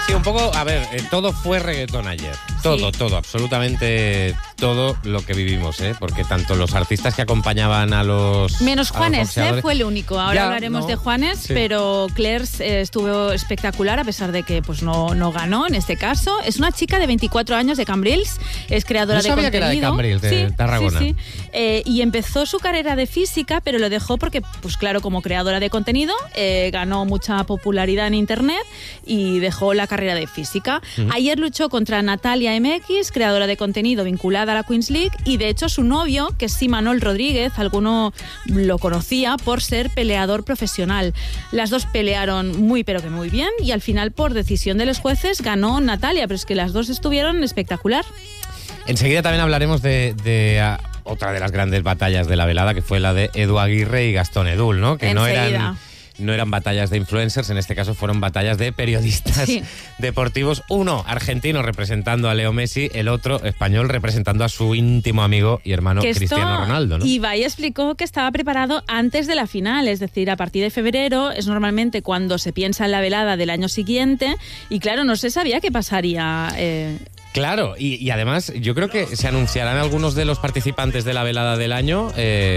Sí, un poco, a ver, todo fue reggaetón ayer. Todo, absolutamente todo lo que vivimos, porque tanto los artistas que acompañaban a los... Menos Juanes, fue el único. Ahora hablaremos de Juanes, sí. Pero Clairs estuvo espectacular a pesar de que pues no ganó en este caso. Es una chica de 24 años de Cambrils, es creadora de contenido. No sabía que era de Cambrils, de Tarragona. Sí. Y empezó su carrera de física, pero lo dejó porque, pues claro, como creadora de contenido, ganó mucha popularidad en internet y dejó la carrera de física. Ayer luchó contra Natalia MX, creadora de contenido vinculada a la Queens League, y de hecho su novio, que es Imanol Rodríguez, alguno lo conocía por ser peleador profesional. Las dos pelearon muy pero que muy bien y al final, por decisión de los jueces, ganó Natalia, pero es que las dos estuvieron espectacular. Enseguida también hablaremos de otra de las grandes batallas de la velada, que fue la de Edu Aguirre y Gastón Edul, ¿no? Que no eran batallas de influencers, en este caso fueron batallas de periodistas deportivos. Uno argentino representando a Leo Messi, el otro español representando a su íntimo amigo y hermano Cristiano Ronaldo, ¿no? Ibai explicó que estaba preparado antes de la final, es decir, a partir de febrero es normalmente cuando se piensa en la velada del año siguiente y claro, no se sabía qué pasaría. Claro, y además yo creo que se anunciarán algunos de los participantes de la velada del año.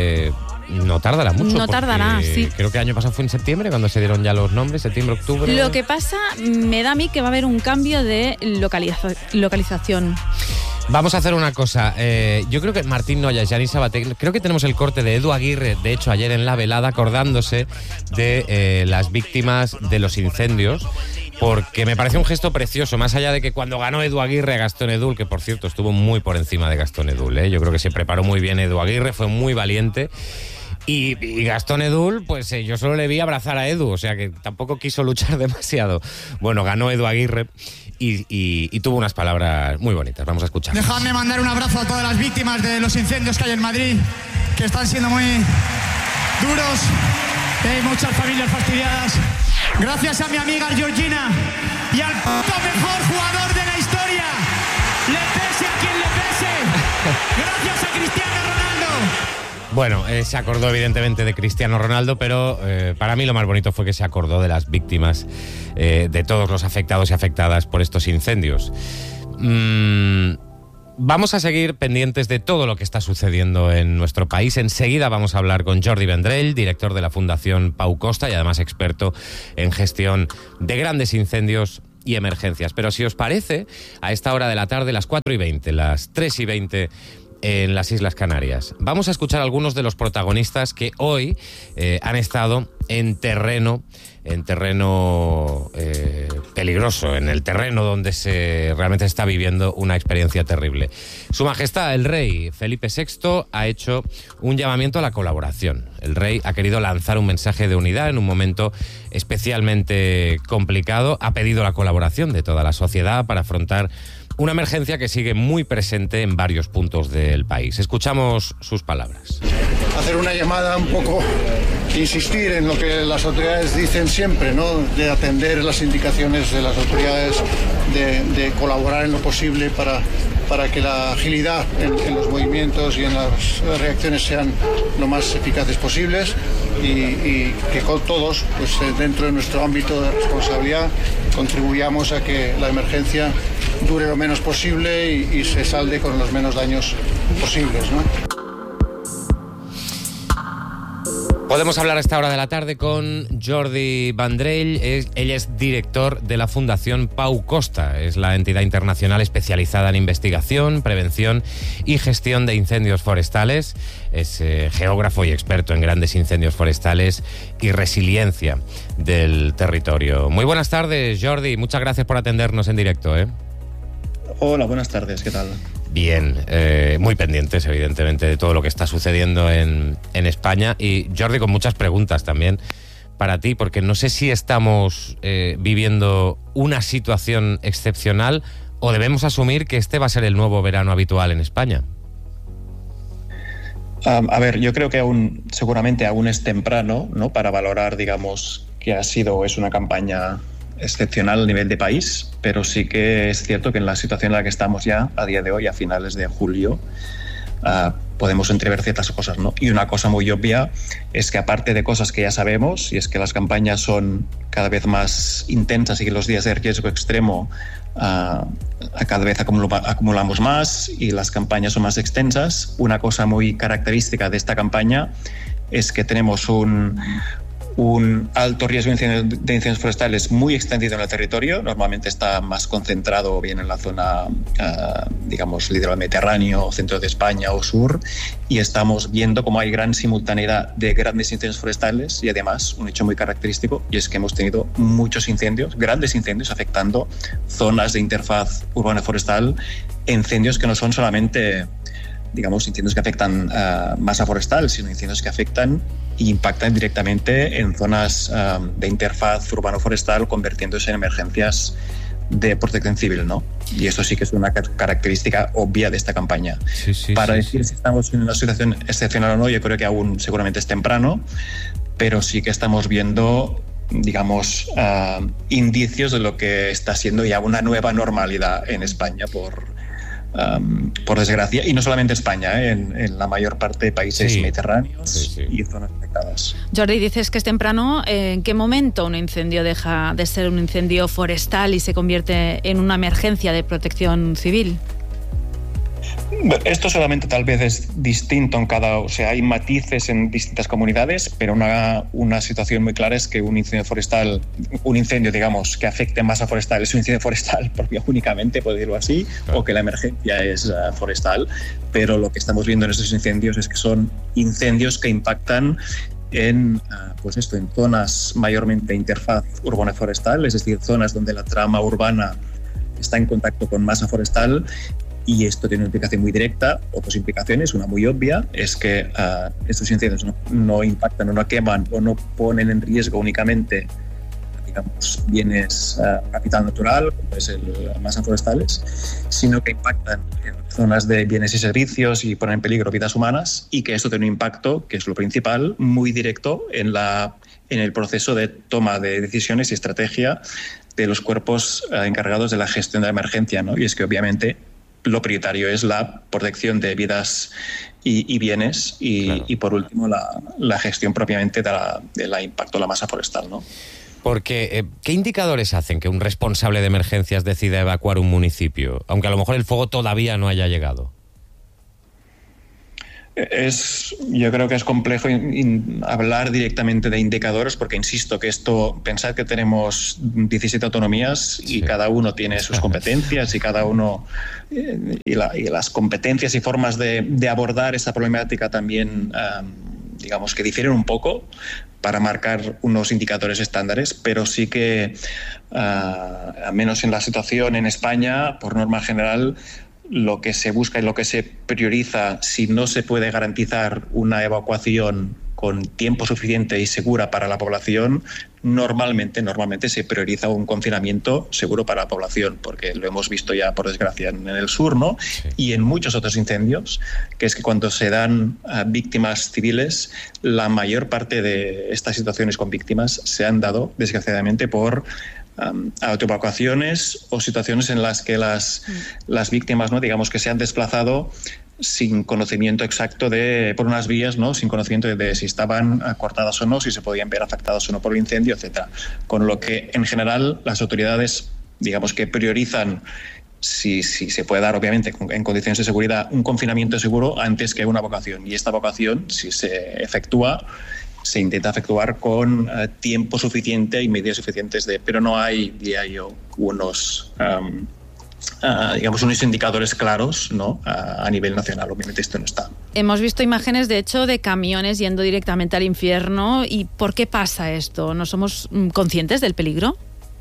No tardará mucho. No tardará, sí. Creo que el año pasado fue en septiembre cuando se dieron ya los nombres, septiembre, octubre. Lo que pasa, me da a mí que va a haber un cambio de localización. Vamos a hacer una cosa. Yo creo que Martín Noya y Yanis Sabaté, creo que tenemos el corte de Edu Aguirre, de hecho ayer en la velada, acordándose de las víctimas de los incendios, porque me parece un gesto precioso, más allá de que cuando ganó Edu Aguirre a Gastón Edul, que por cierto estuvo muy por encima de Gastón Edul, yo creo que se preparó muy bien Edu Aguirre, fue muy valiente. Y Gastón Edul, pues yo solo le vi abrazar a Edu, o sea que tampoco quiso luchar demasiado. Bueno, ganó Edu Aguirre y tuvo unas palabras muy bonitas. Vamos a escuchar. Dejadme mandar un abrazo a todas las víctimas de los incendios que hay en Madrid, que están siendo muy duros, hay muchas familias fastidiadas. Gracias a mi amiga Georgina y al mejor jugador de la historia, le pese a quien le pese. Gracias a Cristiano Ronaldo. Bueno, se acordó evidentemente de Cristiano Ronaldo, pero para mí lo más bonito fue que se acordó de las víctimas, de todos los afectados y afectadas por estos incendios. Vamos a seguir pendientes de todo lo que está sucediendo en nuestro país. Enseguida vamos a hablar con Jordi Vendrell, director de la Fundación Pau Costa y además experto en gestión de grandes incendios y emergencias. Pero si os parece, a esta hora de la tarde, las 4:20, las 3:20... en las Islas Canarias. Vamos a escuchar a algunos de los protagonistas que hoy han estado en terreno peligroso, en el terreno donde se realmente está viviendo una experiencia terrible. Su Majestad, el Rey Felipe VI, ha hecho un llamamiento a la colaboración. El Rey ha querido lanzar un mensaje de unidad en un momento especialmente complicado. Ha pedido la colaboración de toda la sociedad para afrontar una emergencia que sigue muy presente en varios puntos del país. Escuchamos sus palabras. Hacer una llamada un poco, insistir en lo que las autoridades dicen siempre, ¿no? De atender las indicaciones de las autoridades, de colaborar en lo posible para que la agilidad en los movimientos y en las reacciones sean lo más eficaces posibles y que con todos, pues dentro de nuestro ámbito de responsabilidad, contribuyamos a que la emergencia dure lo menos posible y se salde con los menos daños posibles, ¿no? Podemos hablar a esta hora de la tarde con Jordi Vendrell. Él es director de la Fundación Pau Costa. Es la entidad internacional especializada en investigación, prevención y gestión de incendios forestales. Es geógrafo y experto en grandes incendios forestales y resiliencia del territorio. Muy buenas tardes, Jordi. Muchas gracias por atendernos en directo, Hola, buenas tardes. ¿Qué tal? Bien, muy pendientes, evidentemente, de todo lo que está sucediendo en España. Y, Jordi, con muchas preguntas también para ti, porque no sé si estamos viviendo una situación excepcional o debemos asumir que este va a ser el nuevo verano habitual en España. A ver, yo creo que seguramente aún es temprano, ¿no?, para valorar, digamos, que es una campaña excepcional a nivel de país, pero sí que es cierto que en la situación en la que estamos ya a día de hoy, a finales de julio, podemos entrever ciertas cosas, ¿no? Y una cosa muy obvia es que, aparte de cosas que ya sabemos, y es que las campañas son cada vez más intensas y que los días de riesgo extremo cada vez acumulamos más y las campañas son más extensas, una cosa muy característica de esta campaña es que tenemos un alto riesgo de incendios forestales muy extendido en el territorio. Normalmente está más concentrado bien en la zona, digamos, litoral mediterráneo, centro de España o sur, y estamos viendo cómo hay gran simultaneidad de grandes incendios forestales y además un hecho muy característico, y es que hemos tenido muchos incendios, grandes incendios afectando zonas de interfaz urbana-forestal, incendios que no son solamente, digamos, incendios que afectan masa forestal, sino incendios que afectan e impactan directamente en zonas de interfaz urbano-forestal, convirtiéndose en emergencias de protección civil, ¿no? Y esto sí que es una característica obvia de esta campaña. Para decir si estamos en una situación excepcional o no, yo creo que aún seguramente es temprano, pero sí que estamos viendo, digamos, indicios de lo que está siendo ya una nueva normalidad en España, por desgracia, y no solamente España, en la mayor parte de países mediterráneos y zonas afectadas. Jordi, dices que es temprano. ¿En qué momento un incendio deja de ser un incendio forestal y se convierte en una emergencia de protección civil? Esto solamente tal vez es distinto en o sea, hay matices en distintas comunidades, pero una situación muy clara es que un incendio, digamos, que afecte masa forestal es un incendio forestal propio únicamente, por decirlo así, o que la emergencia es forestal, pero lo que estamos viendo en estos incendios es que son incendios que impactan en zonas mayormente interfaz urbana-forestal, es decir, zonas donde la trama urbana está en contacto con masa forestal. Y esto tiene una implicación muy directa, otras implicaciones, una muy obvia, es que estos incendios no impactan o no queman o no ponen en riesgo únicamente, digamos, bienes capital natural, como es las masas forestales, sino que impactan en zonas de bienes y servicios y ponen en peligro vidas humanas, y que esto tiene un impacto, que es lo principal, muy directo en el proceso de toma de decisiones y estrategia de los cuerpos encargados de la gestión de la emergencia, ¿no? Y es que obviamente lo prioritario es la protección de vidas y bienes y por último la gestión propiamente del impacto de la masa forestal, ¿no? Porque, ¿qué indicadores hacen que un responsable de emergencias decida evacuar un municipio, aunque a lo mejor el fuego todavía no haya llegado? Yo creo que es complejo hablar directamente de indicadores porque, insisto, que pensad que tenemos 17 autonomías y cada uno tiene sus competencias y cada uno y las competencias y formas de abordar esta problemática también, digamos, que difieren un poco para marcar unos indicadores estándares, pero sí que, al menos en la situación en España, por norma general, lo que se busca y lo que se prioriza, si no se puede garantizar una evacuación con tiempo suficiente y segura para la población, normalmente se prioriza un confinamiento seguro para la población, porque lo hemos visto ya, por desgracia, en el sur, ¿no? Sí. Y en muchos otros incendios, que es que cuando se dan víctimas civiles, la mayor parte de estas situaciones con víctimas se han dado, desgraciadamente, por autoevacuaciones o situaciones en las que las víctimas, ¿no?, digamos, que se han desplazado sin conocimiento exacto por unas vías, ¿no?, sin conocimiento de si estaban cortadas o no, si se podían ver afectadas o no por el incendio, etcétera. Con lo que, en general, las autoridades, digamos, que priorizan, si se puede dar, obviamente, en condiciones de seguridad, un confinamiento seguro antes que una evacuación. Y esta evacuación, si se efectúa, se intenta efectuar con tiempo suficiente y medidas suficientes pero no hay, diría yo, unos indicadores claros, ¿no?, a nivel nacional. Obviamente esto no está. Hemos visto imágenes, de hecho, de camiones yendo directamente al infierno. ¿Y por qué pasa esto? ¿No somos conscientes del peligro?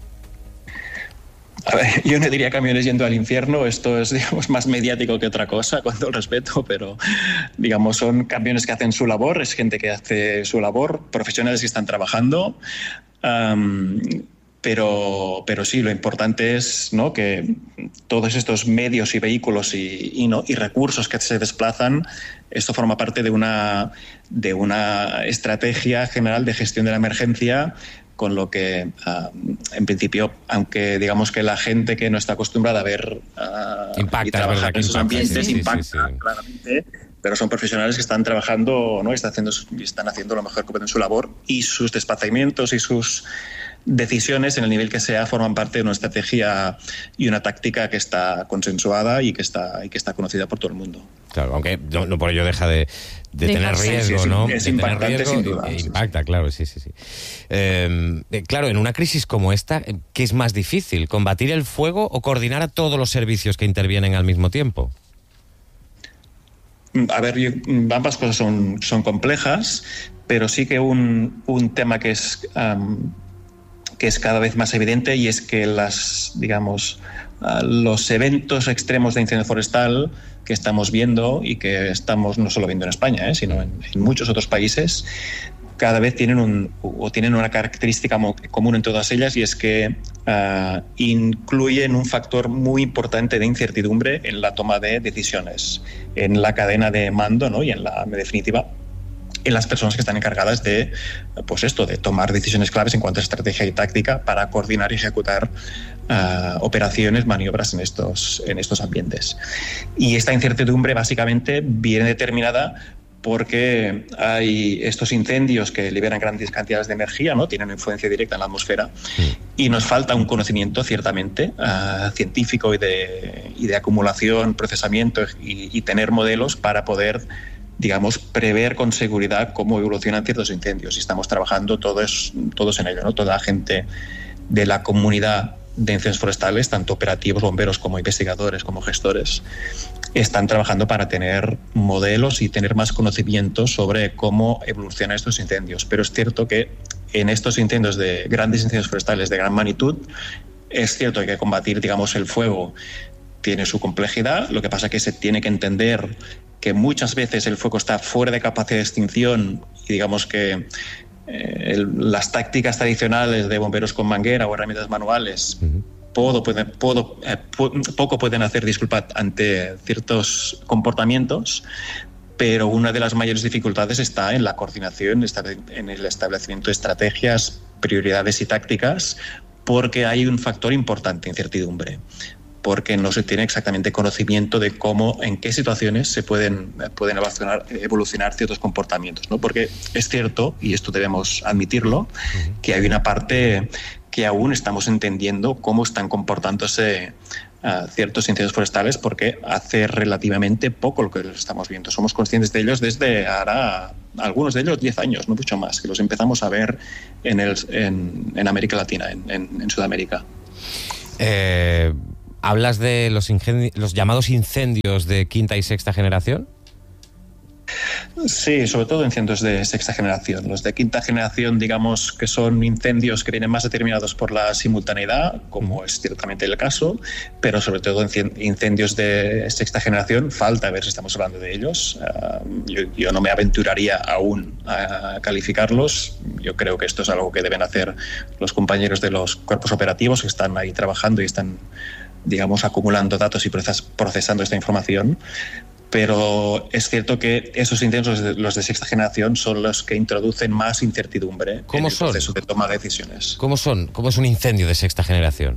A ver, yo no diría camiones yendo al infierno, esto es, digamos, más mediático que otra cosa, con todo el respeto, pero, digamos, son camiones que hacen su labor, es gente que hace su labor, profesionales que están trabajando, pero sí, lo importante es, ¿no?, que todos estos medios y vehículos y recursos que se desplazan, esto forma parte de una estrategia general de gestión de la emergencia, con lo que, en principio, aunque digamos que la gente que no está acostumbrada a ver y trabajar en esos ambientes impacta claramente, pero son profesionales que están trabajando, ¿no? Están haciendo lo mejor que pueden su labor, y sus desplazamientos y sus decisiones, en el nivel que sea, forman parte de una estrategia y una táctica que está consensuada y que está conocida por todo el mundo. Claro, aunque no por ello deja de tener riesgo, ¿no? Es impactante, sin duda. Impacta, claro, sí. Claro, en una crisis como esta, ¿qué es más difícil? ¿Combatir el fuego o coordinar a todos los servicios que intervienen al mismo tiempo? A ver, ambas cosas son complejas, pero sí que un tema que es cada vez más evidente, y es que los eventos extremos de incendio forestal que estamos viendo, y que estamos no solo viendo en España, sino en muchos otros países, cada vez tienen una característica común en todas ellas, y es que incluyen un factor muy importante de incertidumbre en la toma de decisiones, en la cadena de mando, ¿no? Y en definitiva, en las personas que están encargadas de tomar decisiones claves en cuanto a estrategia y táctica para coordinar y ejecutar operaciones, maniobras en estos ambientes. Y esta incertidumbre básicamente viene determinada porque hay estos incendios que liberan grandes cantidades de energía, ¿no? Tienen influencia directa en la atmósfera, y nos falta un conocimiento ciertamente científico y de acumulación, procesamiento y tener modelos para poder, digamos, prever con seguridad cómo evolucionan ciertos incendios. Y estamos trabajando todos en ello, ¿no? Toda la gente de la comunidad de incendios forestales, tanto operativos, bomberos, como investigadores, como gestores, están trabajando para tener modelos y tener más conocimiento sobre cómo evolucionan estos incendios. Pero es cierto que en estos grandes incendios forestales de gran magnitud, es cierto que combatir, digamos, el fuego tiene su complejidad. Lo que pasa es que se tiene que entender que muchas veces el fuego está fuera de capacidad de extinción, y digamos que las tácticas tradicionales de bomberos con manguera o herramientas manuales poco pueden hacer, ante ciertos comportamientos, pero una de las mayores dificultades está en la coordinación, en el establecimiento de estrategias, prioridades y tácticas, porque hay un factor importante, incertidumbre, porque no se tiene exactamente conocimiento de en qué situaciones se pueden evolucionar ciertos comportamientos, ¿no? Porque es cierto, y esto debemos admitirlo, que hay una parte que aún estamos entendiendo cómo están comportándose ciertos incendios forestales, porque hace relativamente poco lo que estamos viendo. Somos conscientes de ellos desde ahora, algunos de ellos 10 años, no mucho más, que los empezamos a ver en América Latina, en Sudamérica. ¿Hablas de los llamados incendios de quinta y sexta generación? Sí, sobre todo incendios de sexta generación. Los de quinta generación, digamos que son incendios que vienen más determinados por la simultaneidad, como es ciertamente el caso, pero sobre todo incendios de sexta generación, falta ver si estamos hablando de ellos. Yo no me aventuraría aún a calificarlos. Yo creo que esto es algo que deben hacer los compañeros de los cuerpos operativos que están ahí trabajando y están, digamos, acumulando datos y procesando esta información. Pero es cierto que esos incendios, los de sexta generación, son los que introducen más incertidumbre en el proceso de toma de decisiones. ¿Cómo son? ¿Cómo es un incendio de sexta generación?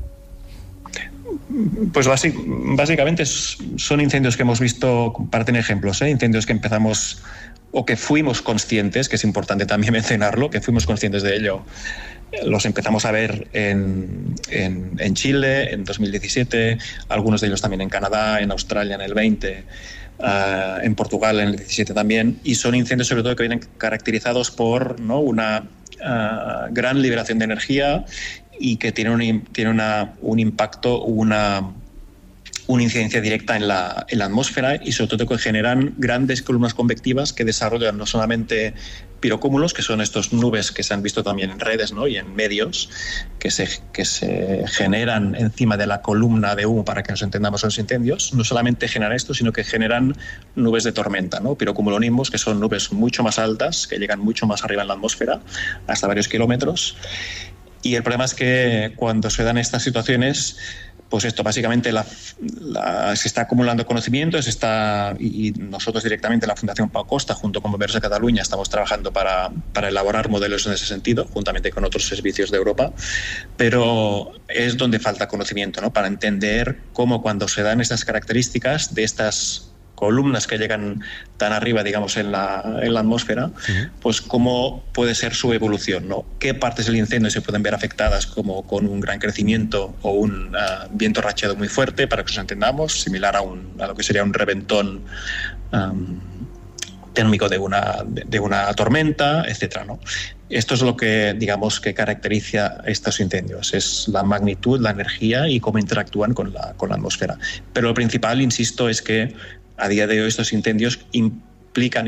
Pues básicamente son incendios que hemos visto, para tener ejemplos, incendios que empezamos o que fuimos conscientes, que es importante también mencionarlo, que fuimos conscientes de ello. Los empezamos a ver en Chile en 2017, algunos de ellos también en Canadá, en Australia en el 20, en Portugal en el 17 también, y son incendios sobre todo que vienen caracterizados por, ¿no?, una gran liberación de energía y que tienen un impacto, una incidencia directa en la atmósfera, y sobre todo que generan grandes columnas convectivas que desarrollan no solamente pirocúmulos, que son estas nubes que se han visto también en redes, ¿no?, y en medios, que se generan encima de la columna de humo, para que nos entendamos los incendios. No solamente generan esto, sino que generan nubes de tormenta, ¿no?, pirocumulonimbus, que son nubes mucho más altas, que llegan mucho más arriba en la atmósfera, hasta varios kilómetros. Y el problema es que cuando se dan estas situaciones, pues esto básicamente se está acumulando conocimiento, y nosotros directamente en la Fundación Pau Costa, junto con Bomberos de Cataluña, estamos trabajando para elaborar modelos en ese sentido, juntamente con otros servicios de Europa, pero es donde falta conocimiento, ¿no?, para entender cómo, cuando se dan estas características de estas columnas que llegan tan arriba, digamos, en la atmósfera, pues cómo puede ser su evolución, ¿no? ¿Qué partes del incendio se pueden ver afectadas como con un gran crecimiento o un viento racheado muy fuerte, para que nos entendamos, similar a lo que sería un reventón térmico de una tormenta, etcétera, ¿no? Esto es lo que, digamos, que caracteriza estos incendios, es la magnitud, la energía y cómo interactúan con la atmósfera. Pero lo principal, insisto, es que a día de hoy estos incendios implican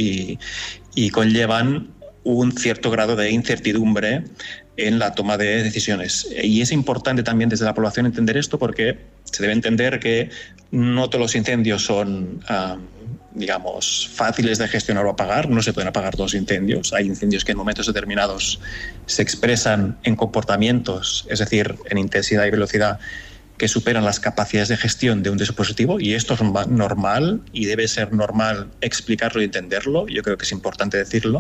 y conllevan un cierto grado de incertidumbre en la toma de decisiones. Y es importante también desde la población entender esto, porque se debe entender que no todos los incendios son digamos, fáciles de gestionar o apagar. No se pueden apagar todos los incendios. Hay incendios que en momentos determinados se expresan en comportamientos, es decir, en intensidad y velocidad, que superan las capacidades de gestión de un dispositivo, y esto es normal y debe ser normal explicarlo y entenderlo. Yo creo que es importante decirlo.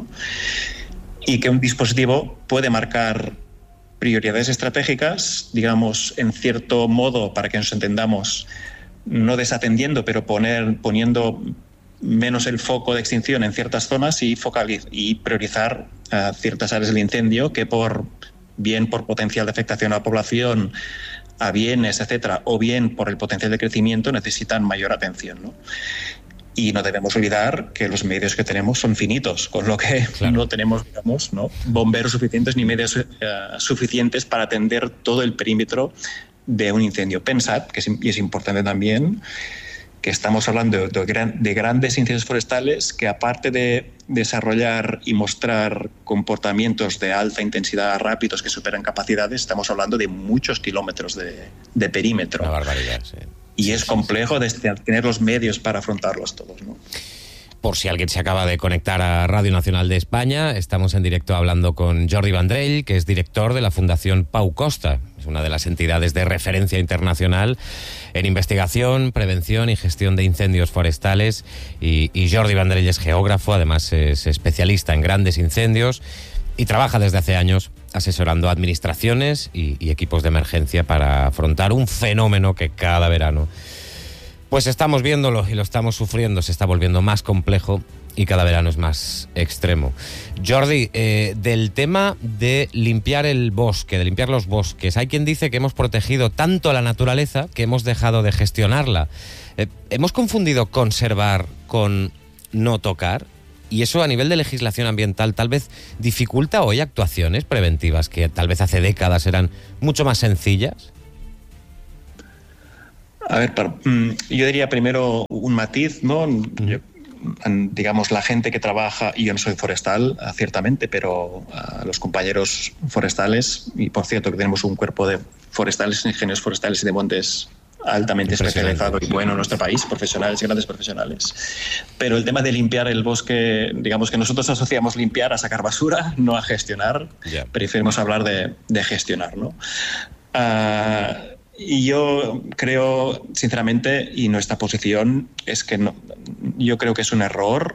Y que un dispositivo puede marcar prioridades estratégicas, digamos, en cierto modo, para que nos entendamos, no desatendiendo, pero poniendo menos el foco de extinción en ciertas zonas y priorizar ciertas áreas del incendio que bien por potencial de afectación a la población, a bienes, etcétera, o bien por el potencial de crecimiento, necesitan mayor atención, ¿no? Y no debemos olvidar que los medios que tenemos son finitos, con lo que no tenemos, digamos, ¿no?, bomberos suficientes ni medios suficientes para atender todo el perímetro de un incendio. Pensad, y es importante también, que estamos hablando de grandes incendios forestales que, aparte de desarrollar y mostrar comportamientos de alta intensidad rápidos que superan capacidades, estamos hablando de muchos kilómetros de perímetro. Una barbaridad, sí. Y es complejo tener los medios para afrontarlos todos, ¿no? Por si alguien se acaba de conectar a Radio Nacional de España, estamos en directo hablando con Jordi Vendrell, que es director de la Fundación Pau Costa. Es una de las entidades de referencia internacional en investigación, prevención y gestión de incendios forestales. Y Jordi Vendrell es geógrafo, además es especialista en grandes incendios y trabaja desde hace años asesorando a administraciones y equipos de emergencia para afrontar un fenómeno que cada verano pues estamos viéndolo y lo estamos sufriendo, se está volviendo más complejo y cada verano es más extremo. Jordi, del tema de limpiar el bosque, de limpiar los bosques, hay quien dice que hemos protegido tanto a la naturaleza que hemos dejado de gestionarla. ¿Hemos confundido conservar con no tocar? Y eso, a nivel de legislación ambiental, tal vez dificulta hoy actuaciones preventivas que tal vez hace décadas eran mucho más sencillas. A ver, yo diría primero un matiz, ¿no? Digamos, la gente que trabaja, y yo no soy forestal, ciertamente, pero los compañeros forestales, y por cierto que tenemos un cuerpo de forestales, ingenieros forestales y de montes altamente especializado y bueno en nuestro país, profesionales, grandes profesionales. Pero el tema de limpiar el bosque, digamos que nosotros asociamos limpiar a sacar basura, no a gestionar. Preferimos hablar de gestionar, ¿no? Y yo creo, sinceramente, y nuestra posición es que yo creo que es un error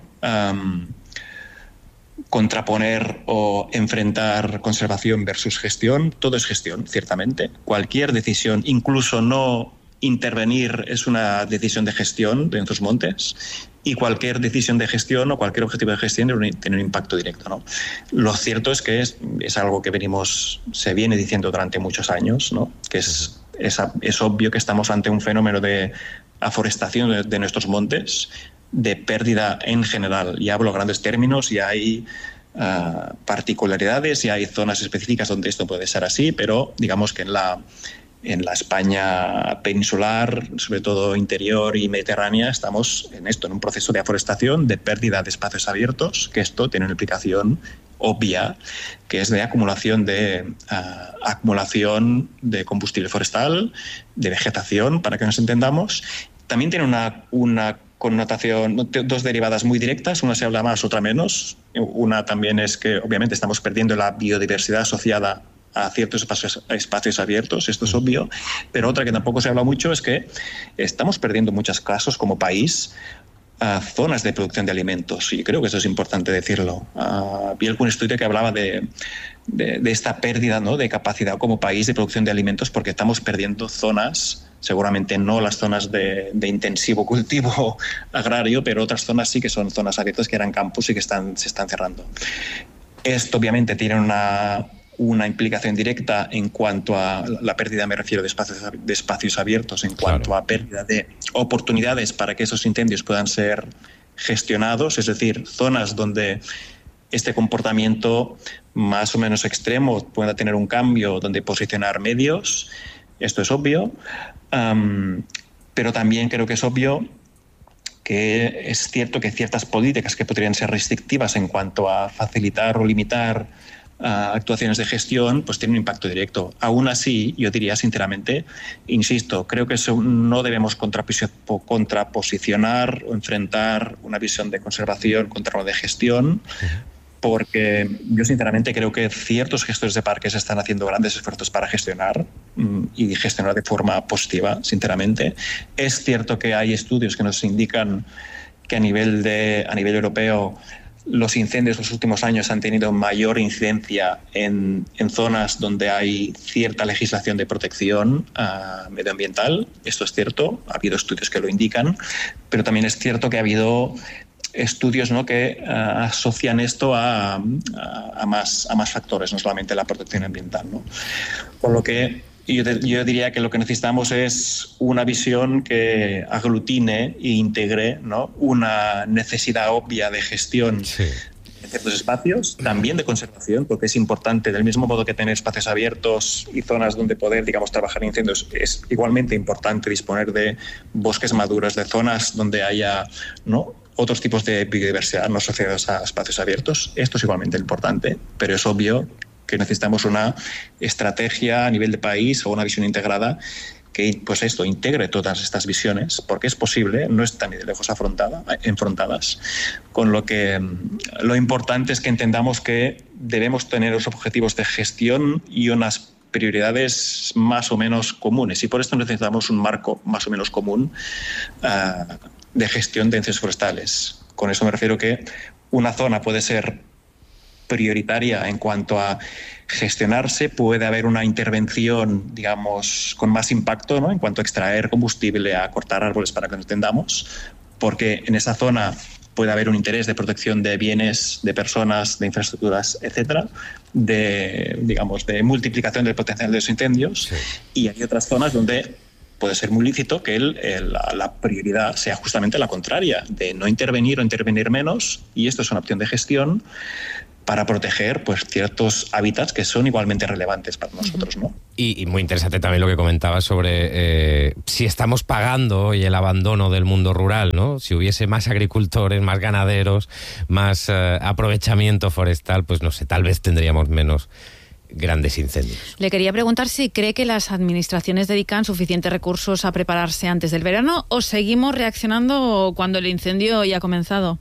contraponer o enfrentar conservación versus gestión. Todo es gestión, ciertamente. Cualquier decisión, incluso no intervenir, es una decisión de gestión de nuestros montes, y cualquier decisión de gestión o cualquier objetivo de gestión tiene un impacto directo, ¿no? Lo cierto es que es algo que se viene diciendo durante muchos años, ¿no? Que es obvio que estamos ante un fenómeno de aforestación de nuestros montes, de pérdida en general. Y hablo en grandes términos, y hay particularidades y hay zonas específicas donde esto puede ser así, pero digamos que en la España peninsular, sobre todo interior y mediterránea, estamos en un proceso de aforestación, de pérdida de espacios abiertos, que esto tiene una implicación obvia, que es de acumulación de combustible forestal, de vegetación, para que nos entendamos. También tiene una connotación, dos derivadas muy directas, una se habla más, otra menos. Una también es que obviamente estamos perdiendo la biodiversidad asociada a ciertos espacios abiertos, esto es obvio, pero otra que tampoco se habla mucho es que estamos perdiendo en muchos casos como país zonas de producción de alimentos, y creo que eso es importante decirlo. Vi algún estudio que hablaba de esta pérdida, ¿no?, de capacidad como país de producción de alimentos, porque estamos perdiendo zonas seguramente no las zonas de intensivo cultivo agrario, pero otras zonas sí que son zonas abiertas que eran campos y que se están cerrando. Esto obviamente tiene una implicación directa en cuanto a la pérdida, me refiero, de espacios abiertos, en cuanto a pérdida de oportunidades para que esos incendios puedan ser gestionados, es decir, zonas donde este comportamiento más o menos extremo pueda tener un cambio, donde posicionar medios. Esto es obvio, pero también creo que es obvio que es cierto que ciertas políticas que podrían ser restrictivas en cuanto a facilitar o limitar actuaciones de gestión, pues tienen un impacto directo. Aún así, yo diría sinceramente, insisto, creo que eso no debemos contraposicionar o enfrentar una visión de conservación contra una de gestión, porque yo sinceramente creo que ciertos gestores de parques están haciendo grandes esfuerzos para gestionar y gestionar de forma positiva, sinceramente. Es cierto que hay estudios que nos indican que a nivel europeo los incendios en los últimos años han tenido mayor incidencia en zonas donde hay cierta legislación de protección medioambiental. Esto es cierto, ha habido estudios que lo indican, pero también es cierto que ha habido estudios, ¿no?, que asocian esto a más factores, no solamente la protección ambiental, ¿no? Por lo que yo diría que lo que necesitamos es una visión que aglutine e integre, ¿no?, una necesidad obvia de gestión de ciertos espacios, también de conservación, porque es importante, del mismo modo que tener espacios abiertos y zonas donde poder, digamos, trabajar en incendios, es igualmente importante disponer de bosques maduros, de zonas donde haya, ¿no?, otros tipos de biodiversidad no asociados a espacios abiertos. Esto es igualmente importante, pero es obvio que necesitamos una estrategia a nivel de país o una visión integrada que, pues esto, integre todas estas visiones, porque es posible, no están ni de lejos enfrentadas. Con lo que lo importante es que entendamos que debemos tener los objetivos de gestión y unas prioridades más o menos comunes, y por esto necesitamos un marco más o menos común de gestión de incendios forestales. Con eso me refiero que una zona puede ser prioritaria en cuanto a gestionarse, puede haber una intervención, digamos, con más impacto, ¿no?, en cuanto a extraer combustible, a cortar árboles para que nos entendamos, porque en esa zona puede haber un interés de protección de bienes, de personas, de infraestructuras, etcétera, de multiplicación del potencial de los incendios. Y hay otras zonas donde puede ser muy lícito que la prioridad sea justamente la contraria, de no intervenir o intervenir menos, y esto es una opción de gestión para proteger, pues, ciertos hábitats que son igualmente relevantes para nosotros, ¿no? Y muy interesante también lo que comentabas sobre si estamos pagando hoy el abandono del mundo rural, ¿no? Si hubiese más agricultores, más ganaderos, más aprovechamiento forestal, pues no sé, tal vez tendríamos menos grandes incendios. Le quería preguntar si cree que las administraciones dedican suficientes recursos a prepararse antes del verano o seguimos reaccionando cuando el incendio ya ha comenzado.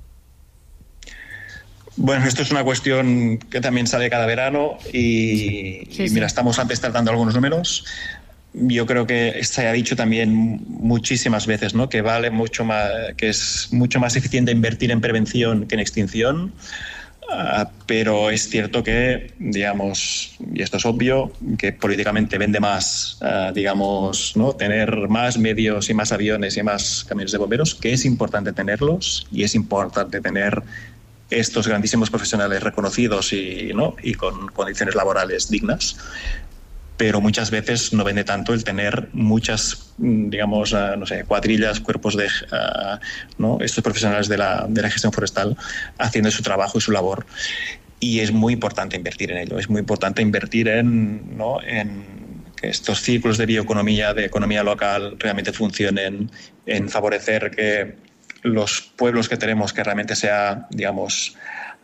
Bueno, esto es una cuestión que también sale cada verano y mira, estamos antes tratando algunos números. Yo creo que se ha dicho también muchísimas veces, ¿no?, que vale mucho más, que es mucho más eficiente invertir en prevención que en extinción. Pero es cierto que, digamos, y esto es obvio, que políticamente vende más, digamos, ¿no?, tener más medios y más aviones y más camiones de bomberos, que es importante tenerlos y es importante tener estos grandísimos profesionales reconocidos y con condiciones laborales dignas. Pero muchas veces no vende tanto el tener muchas, digamos, cuadrillas, cuerpos de estos profesionales de la gestión forestal haciendo su trabajo y su labor. Y es muy importante invertir en ello. Es muy importante invertir en que estos círculos de bioeconomía, de economía local, realmente funcionen, en favorecer que los pueblos que tenemos, que realmente sea, digamos,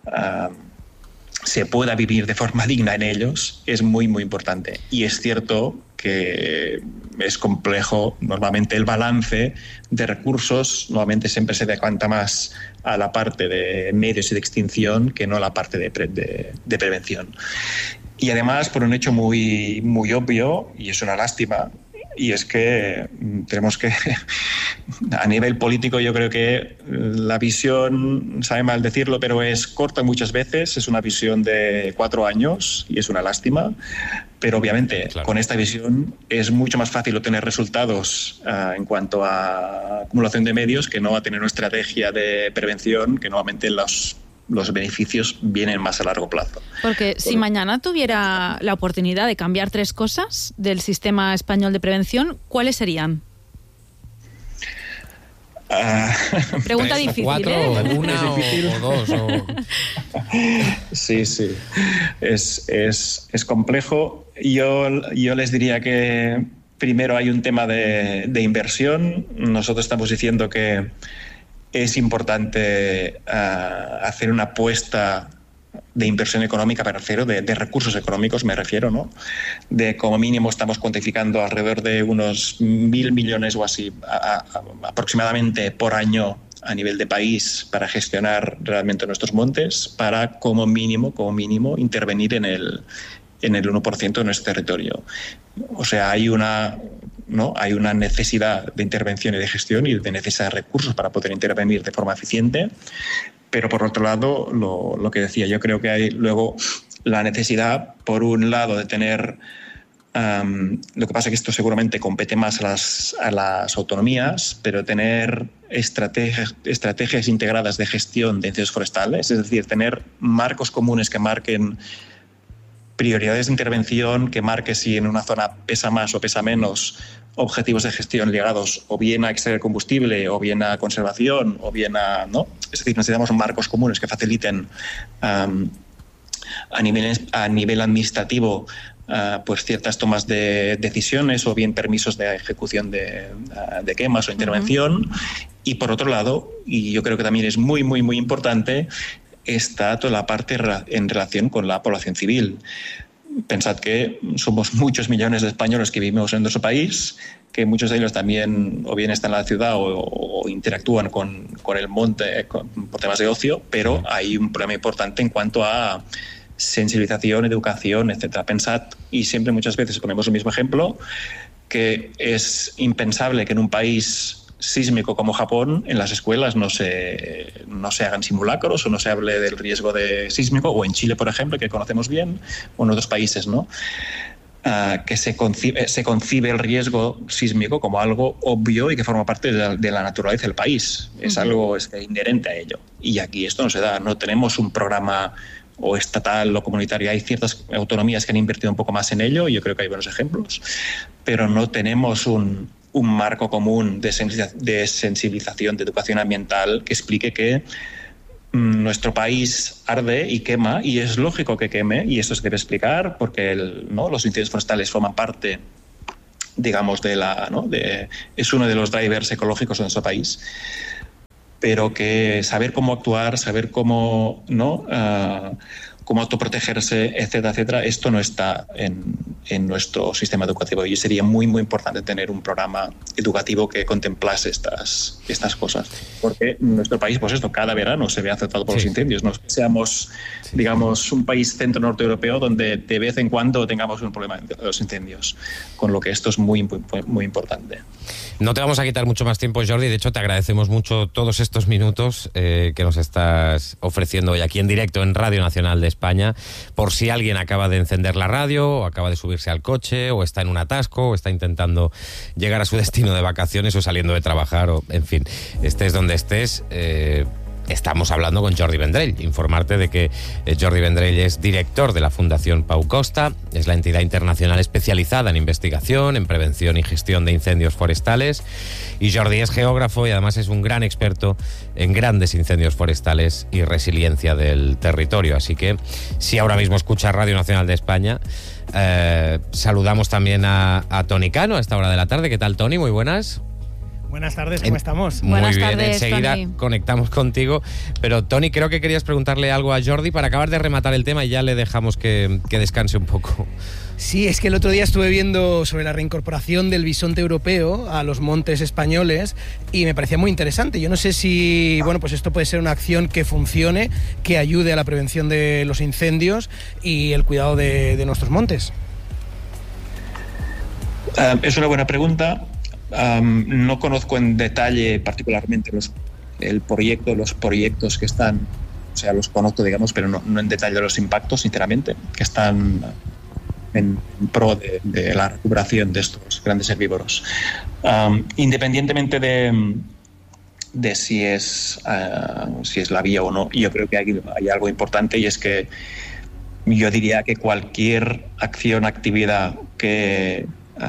se pueda vivir de forma digna en ellos, es muy, muy importante. Y es cierto que es complejo, normalmente el balance de recursos normalmente siempre se decanta más a la parte de medios y de extinción que no a la parte de prevención. Y además, por un hecho muy, muy obvio, y es una lástima, y es que tenemos que, a nivel político, yo creo que la visión, sabe mal decirlo, pero es corta muchas veces, es una visión de 4 años y es una lástima. Pero obviamente, claro, con esta visión es mucho más fácil obtener resultados en cuanto a acumulación de medios que no a tener una estrategia de prevención, que normalmente los beneficios vienen más a largo plazo. Porque si mañana tuviera la oportunidad de cambiar 3 cosas del sistema español de prevención, ¿cuáles serían? Pregunta 3, difícil, 4, ¿eh? una o 2. Sí. Es complejo. Yo les diría que primero hay un tema de inversión. Nosotros estamos diciendo que es importante hacer una apuesta de inversión económica, me refiero, de recursos económicos, me refiero, ¿no? De como mínimo estamos cuantificando alrededor de unos 1.000 millones o así aproximadamente por año a nivel de país para gestionar realmente nuestros montes, para como mínimo intervenir en el 1% de nuestro territorio. O sea, hay una necesidad de intervención y de gestión y de necesidad de recursos para poder intervenir de forma eficiente. Pero por otro lado, lo que decía, yo creo que hay luego la necesidad, por un lado, de tener, lo que pasa es que esto seguramente compete más a las autonomías, pero tener estrategias integradas de gestión de incendios forestales, es decir, tener marcos comunes que marquen prioridades de intervención, que marque si en una zona pesa más o pesa menos, objetivos de gestión ligados o bien a extraer combustible o bien a conservación o bien a... ¿no? Es decir, necesitamos marcos comunes que faciliten a nivel administrativo pues ciertas tomas de decisiones o bien permisos de ejecución de quemas o intervención. Y por otro lado, y yo creo que también es muy, muy, muy importante, está toda la parte en relación con la población civil. Pensad que somos muchos millones de españoles que vivimos en nuestro país, que muchos de ellos también o bien están en la ciudad o interactúan con el monte por temas de ocio, pero hay un problema importante en cuanto a sensibilización, educación, etcétera. Pensad, y siempre muchas veces ponemos el mismo ejemplo, que es impensable que en un país sísmico como Japón, en las escuelas no se hagan simulacros o no se hable del riesgo de sísmico, o en Chile, por ejemplo, que conocemos bien, o en otros países, ¿no? Que se concibe el riesgo sísmico como algo obvio y que forma parte de la naturaleza del país. Es algo inherente a ello. Y aquí esto no se da. No tenemos un programa o estatal o comunitario. Hay ciertas autonomías que han invertido un poco más en ello, y yo creo que hay buenos ejemplos, pero no tenemos un marco común de sensibilización, de educación ambiental que explique que nuestro país arde y quema, y es lógico que queme, y esto se debe explicar porque los incendios forestales forman parte, digamos, es uno de los drivers ecológicos de nuestro país, pero que saber cómo actuar, saber cómo autoprotegerse, etcétera, etcétera, esto no está en nuestro sistema educativo, y sería muy, muy importante tener un programa educativo que contemplase estas cosas, porque nuestro país, pues esto, cada verano se ve afectado por los incendios. No es que seamos, digamos, un país centro-norte europeo donde de vez en cuando tengamos un problema de los incendios, con lo que esto es muy, muy, muy importante. No te vamos a quitar mucho más tiempo, Jordi. De hecho, te agradecemos mucho todos estos minutos que nos estás ofreciendo hoy aquí en directo en Radio Nacional de España. Por si alguien acaba de encender la radio, o acaba de subirse al coche, o está en un atasco, o está intentando llegar a su destino de vacaciones, o saliendo de trabajar, o en fin, estés donde estés, estamos hablando con Jordi Vendrell. Informarte de que Jordi Vendrell es director de la Fundación Pau Costa, es la entidad internacional especializada en investigación, en prevención y gestión de incendios forestales, y Jordi es geógrafo y además es un gran experto en grandes incendios forestales y resiliencia del territorio. Así que si ahora mismo escucha Radio Nacional de España, saludamos también a Toni Cano a esta hora de la tarde. ¿Qué tal, Toni? Muy buenas. Buenas tardes, ¿cómo estamos? Muy Buenas bien, tardes, enseguida Toni. conectamos contigo. Pero, Toni, creo que querías preguntarle algo a Jordi para acabar de rematar el tema y ya le dejamos que descanse un poco. Sí, es que el otro día estuve viendo sobre la reincorporación del bisonte europeo a los montes españoles y me parecía muy interesante. Yo no sé si, pues esto puede ser una acción que funcione, que ayude a la prevención de los incendios y el cuidado de nuestros montes. Es una buena pregunta. No conozco en detalle particularmente los proyectos que están, o sea, los conozco, digamos, pero no en detalle los impactos, sinceramente, que están en pro de la recuperación de estos grandes herbívoros. Independientemente de si es la vía o no, yo creo que hay algo importante, y es que yo diría que cualquier actividad que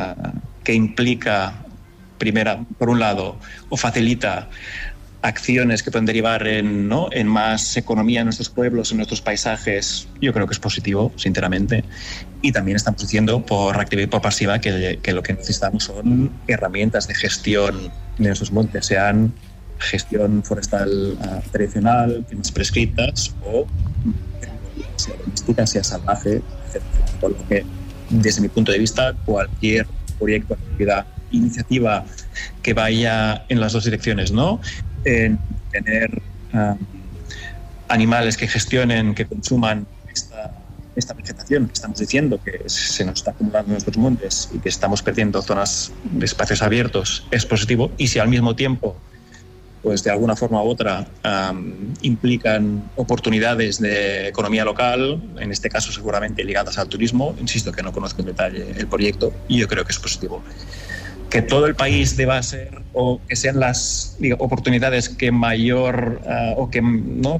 implica, por un lado, o facilita acciones que pueden derivar en más economía en nuestros pueblos, en nuestros paisajes, yo creo que es positivo, sinceramente. Y también estamos diciendo por activa y por pasiva que lo que necesitamos son herramientas de gestión de nuestros montes, sean gestión forestal tradicional, más prescritas, o sea doméstica, sea salvaje, etc. Por lo que, desde mi punto de vista, cualquier proyecto, actividad, iniciativa que vaya en las dos direcciones, ¿no? En tener animales que gestionen, que consuman esta vegetación que estamos diciendo que se nos está acumulando en nuestros montes y que estamos perdiendo zonas de espacios abiertos, es positivo. Y si al mismo tiempo, pues de alguna forma u otra, implican oportunidades de economía local, en este caso seguramente ligadas al turismo, insisto que no conozco en detalle el proyecto, y yo creo que es positivo. Que todo el país deba ser, o que sean las oportunidades que mayor o que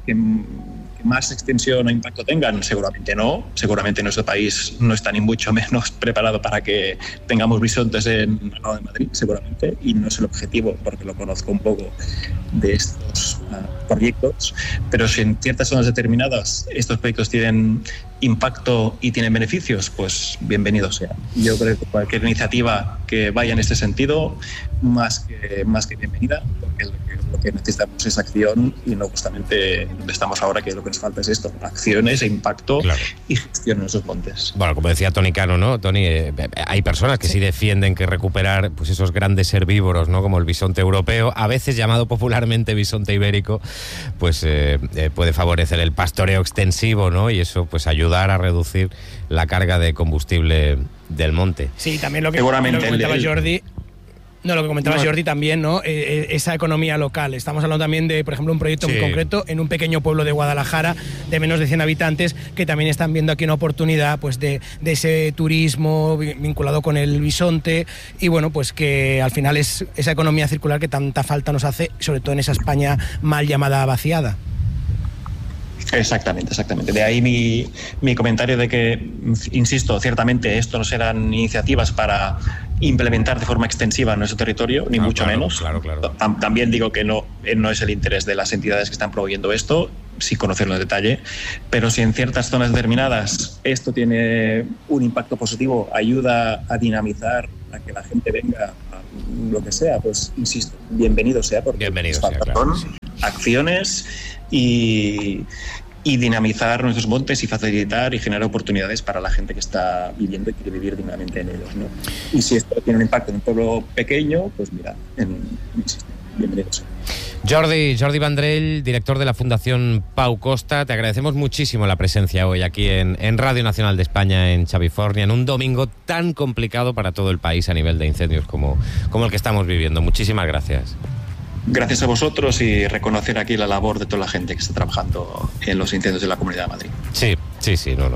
más extensión o impacto tengan, seguramente no. Seguramente nuestro país no está ni mucho menos preparado para que tengamos bisontes en el lado de Madrid, seguramente, y no es el objetivo, porque lo conozco un poco de estos proyectos. Pero si en ciertas zonas determinadas estos proyectos tienen impacto y tienen beneficios, pues bienvenido sea. Yo creo que cualquier iniciativa que vaya en este sentido, más que bienvenida, porque lo que necesitamos es acción, y no justamente donde estamos ahora, que lo que nos falta es esto: acciones e impacto, claro, y gestión en esos montes. Bueno, como decía Toni Cano, ¿no? Toni, hay personas que sí defienden que recuperar pues esos grandes herbívoros, ¿no? Como el bisonte europeo, a veces llamado popularmente bisonte ibérico, pues puede favorecer el pastoreo extensivo, ¿no? Y eso pues ayudar a reducir la carga de combustible del monte. Sí, también lo que comentaba Jordi. No, lo que comentabas, Jordi, también, ¿no? Esa economía local. Estamos hablando también de, por ejemplo, un proyecto muy concreto en un pequeño pueblo de Guadalajara de menos de 100 habitantes, que también están viendo aquí una oportunidad, pues, de ese turismo vinculado con el bisonte, y bueno, pues que al final es esa economía circular que tanta falta nos hace, sobre todo en esa España mal llamada vaciada. Exactamente. De ahí mi comentario de que, insisto, ciertamente esto no serán iniciativas para implementar de forma extensiva en nuestro territorio, ni mucho menos. Claro. También digo que no es el interés de las entidades que están promoviendo esto, sin conocerlo en detalle, pero si en ciertas zonas determinadas esto tiene un impacto positivo, ayuda a dinamizar, a que la gente venga, a lo que sea, pues insisto, bienvenido sea, porque son acciones y dinamizar nuestros montes y facilitar y generar oportunidades para la gente que está viviendo y quiere vivir dignamente en ellos, ¿no? Y si esto tiene un impacto en un pueblo pequeño, pues mira, insisto, bienvenidos. Jordi Vendrell, director de la Fundación Pau Costa, te agradecemos muchísimo la presencia hoy aquí en Radio Nacional de España, en Xavifornia, en un domingo tan complicado para todo el país a nivel de incendios como el que estamos viviendo. Muchísimas gracias. Gracias a vosotros, y reconocer aquí la labor de toda la gente que está trabajando en los incendios de la Comunidad de Madrid. Sí, no.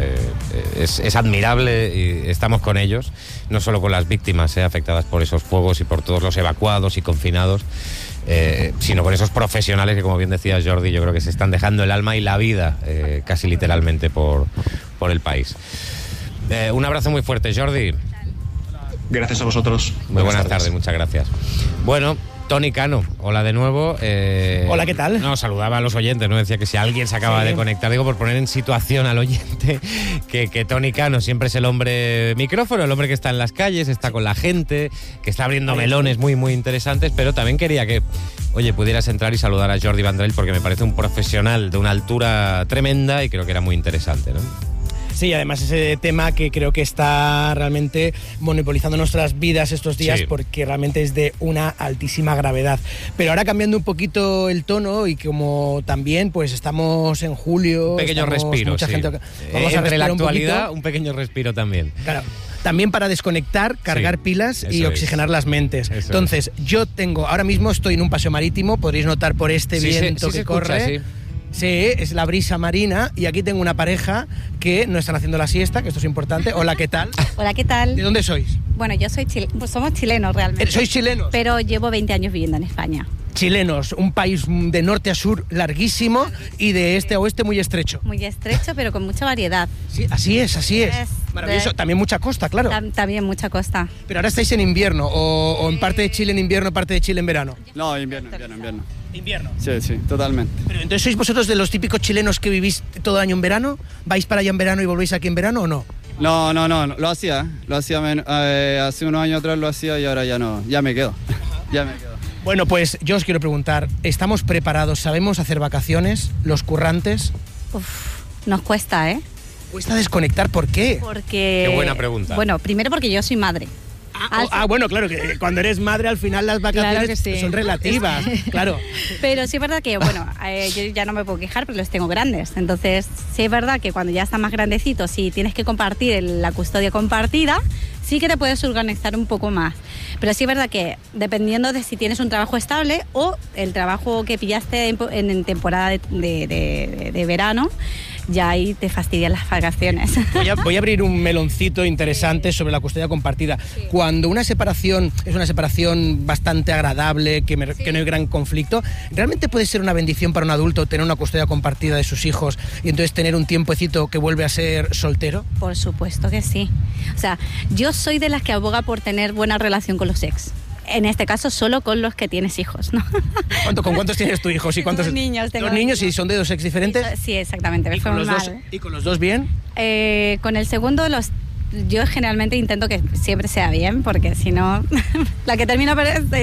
Es admirable, y estamos con ellos, no solo con las víctimas afectadas por esos fuegos y por todos los evacuados y confinados, sino con esos profesionales que, como bien decía Jordi, yo creo que se están dejando el alma y la vida, casi literalmente, por el país. Un abrazo muy fuerte, Jordi. Gracias a vosotros. Muy buenas tardes, muchas gracias. Bueno, Toni Cano, hola de nuevo. Hola, ¿qué tal? No, saludaba a los oyentes, ¿no? Decía que si alguien se acaba de conectar, digo, por poner en situación al oyente, que Toni Cano siempre es el hombre micrófono, el hombre que está en las calles, está con la gente, que está abriendo melones muy, muy interesantes, pero también quería que, pudieras entrar y saludar a Jordi Vendrell, porque me parece un profesional de una altura tremenda y creo que era muy interesante, ¿no? Sí, además ese tema que creo que está realmente monopolizando nuestras vidas estos días, porque realmente es de una altísima gravedad. Pero ahora, cambiando un poquito el tono, y como también pues estamos en julio, un pequeño respiro, mucha gente, vamos a entre la actualidad, un pequeño respiro también. Claro. También para desconectar, cargar pilas y oxigenar las mentes. Entonces, yo ahora mismo estoy en un paseo marítimo, podréis notar por este viento que corre. Sí, es la brisa marina y aquí tengo una pareja que no están haciendo la siesta, que esto es importante. Hola, ¿qué tal? Hola, ¿qué tal? ¿De dónde sois? Bueno, yo soy pues somos chilenos realmente. ¿Sois chilenos? Pero llevo 20 años viviendo en España. Chilenos, un país de norte a sur larguísimo y de este a oeste muy estrecho. Muy estrecho, pero con mucha variedad. Sí, así es. Maravilloso. También mucha costa, claro. También mucha costa. Pero ahora estáis en invierno, o en parte de Chile en invierno, parte de Chile en verano. No, invierno. ¿Invierno? Sí, totalmente. Pero entonces, ¿sois vosotros de los típicos chilenos que vivís todo el año en verano? ¿Vais para allá en verano y volvéis aquí en verano o no? No, lo hacía hace unos años atrás lo hacía y ahora ya no, ya me quedo. Bueno, pues yo os quiero preguntar, ¿estamos preparados? ¿Sabemos hacer vacaciones, los currantes? Nos cuesta, ¿eh? ¿Cuesta desconectar? ¿Por qué? Porque... Qué buena pregunta. Bueno, primero porque yo soy madre. Bueno, claro, que cuando eres madre al final las vacaciones Claro que sí. son relativas, claro. Pero sí es verdad que, bueno, yo ya no me puedo quejar, pero los tengo grandes. Entonces, sí es verdad que cuando ya están más grandecitos y tienes que compartir la custodia compartida, sí que te puedes organizar un poco más. Pero sí es verdad que dependiendo de si tienes un trabajo estable o el trabajo que pillaste en temporada de verano, ya ahí te fastidian las vacaciones. Voy a abrir un meloncito interesante sobre la custodia compartida. Sí. Cuando una separación es una separación bastante agradable, que no hay gran conflicto, ¿realmente puede ser una bendición para un adulto tener una custodia compartida de sus hijos y entonces tener un tiempecito que vuelve a ser soltero? Por supuesto que sí. O sea, yo soy de las que aboga por tener buena relación con los ex. En este caso, solo con los que tienes hijos, ¿no? ¿Con cuántos tienes tus hijos? ¿Y cuántos? Dos niños. ¿Dos niños y son de dos ex diferentes? Sí, exactamente. ¿Y con los dos bien? Con el segundo, yo generalmente intento que siempre sea bien, porque si no, la que termina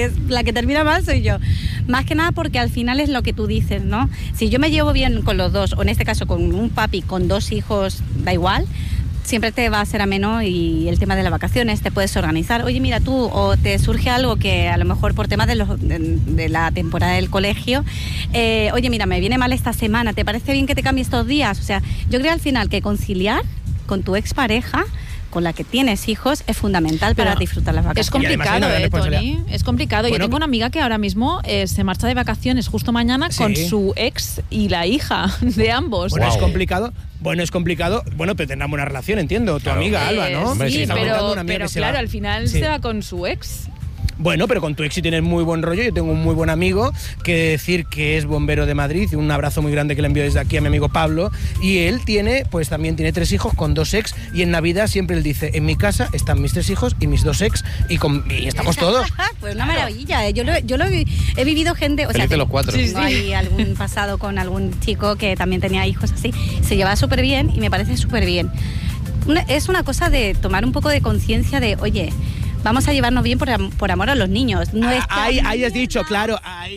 mal soy yo. Más que nada porque al final es lo que tú dices, ¿no? Si yo me llevo bien con los dos, o en este caso con un papi con dos hijos, da igual, siempre te va a ser ameno y el tema de las vacaciones te puedes organizar. Oye, mira tú, o te surge algo que a lo mejor por temas de la temporada del colegio, oye, mira, me viene mal esta semana, ¿te parece bien que te cambie estos días? O sea, yo creo al final que conciliar con tu expareja, con la que tienes hijos, es fundamental para disfrutar las vacaciones. Es complicado, Toni. Es complicado. Bueno, yo tengo una amiga que ahora mismo se marcha de vacaciones justo mañana con su ex y la hija de ambos. Bueno, es complicado. Bueno, pero tendrán buena relación, entiendo. Tu amiga, Alba, ¿no? Sí, pero claro, al final se va con su ex. Bueno, pero con tu ex sí tienes muy buen rollo. Yo tengo un muy buen amigo que decir que es bombero de Madrid, y un abrazo muy grande que le envío desde aquí a mi amigo Pablo, y él también tiene 3 hijos con 2 ex, y en Navidad siempre él dice, en mi casa están mis 3 hijos y mis 2 ex y estamos todos. Pues una maravilla, yo he vivido gente, o sea, los 4. Tengo ahí algún pasado con algún chico que también tenía hijos así, se llevaba súper bien y me parece súper bien. Es una cosa de tomar un poco de conciencia de, oye, vamos a llevarnos bien por amor a los niños. Ahí has dicho, claro,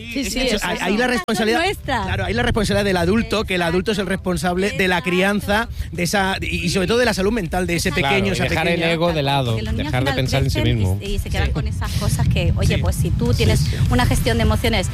ahí la responsabilidad nuestra. Claro, ahí la responsabilidad del adulto, que el adulto es el responsable de la crianza, de esa, y sobre todo de la salud mental de ese pequeño, esa dejar pequeña. el ego de lado, dejar de pensar en sí mismo. Y se quedan con esas cosas que, oye, pues si tú tienes una gestión de emociones